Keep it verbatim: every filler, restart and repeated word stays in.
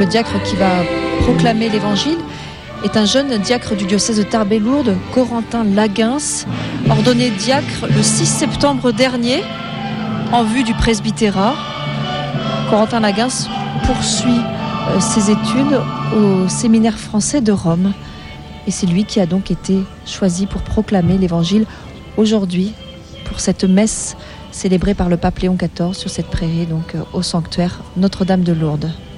Le diacre qui va proclamer l'évangile est un jeune diacre du diocèse de Tarbes-Lourdes, Corentin Laguens, ordonné diacre le six septembre dernier en vue du presbytérat. Corentin Laguens poursuit euh, ses études au séminaire français de Rome. Et c'est lui qui a donc été choisi pour proclamer l'évangile aujourd'hui, pour cette messe célébrée par le pape Léon quatorze sur cette prairie, donc euh, au sanctuaire Notre-Dame de Lourdes.